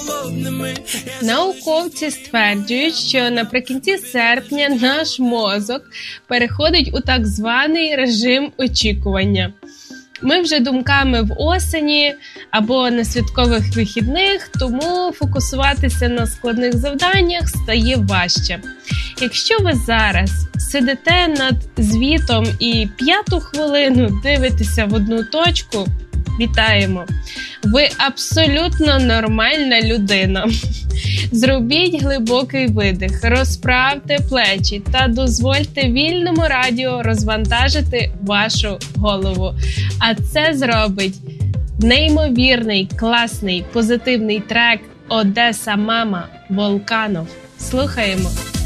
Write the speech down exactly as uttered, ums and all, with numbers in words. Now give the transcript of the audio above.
Науковці стверджують, що наприкінці серпня наш мозок переходить у так званий режим очікування. Ми вже думками в осені або на святкових вихідних, тому фокусуватися на складних завданнях стає важче. Якщо ви зараз сидите над звітом і п'яту хвилину дивитеся в одну точку, вітаємо! Ви абсолютно нормальна людина. Зробіть глибокий видих, розправте плечі та дозвольте вільному радіо розвантажити вашу голову. А це зробить неймовірний, класний, позитивний трек «Одеса, мама» Волканов. Слухаємо!